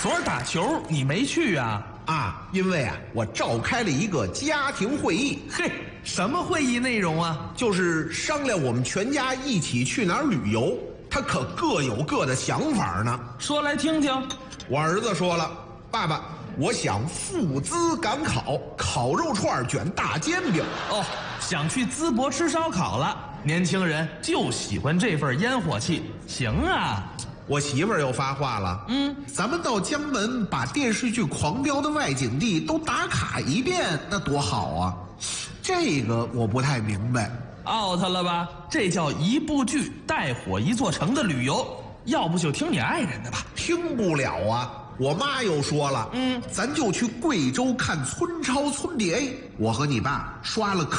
昨儿打球你没去啊？ 啊，因为我召开了一个家庭会议。 嘿，什么会议内容啊？ 就是商量我们全家一起去哪儿旅游。他可各有各的想法呢。 说来听听。 我儿子说了，爸爸，我想赴淄赶考，烤肉串卷大煎饼。 哦，想去淄博吃烧烤了。年轻人就喜欢这份烟火气。行啊。 我媳妇儿又发话了，咱们到江门把电视剧《狂飙》的外景地都打卡一遍，那多好啊！这个我不太明白。 out 了吧？这叫一部剧带火一座城的旅游，要不就听你爱人的吧。 听不了啊！我妈又说了，咱就去贵州看村超村 DA。我和你爸刷了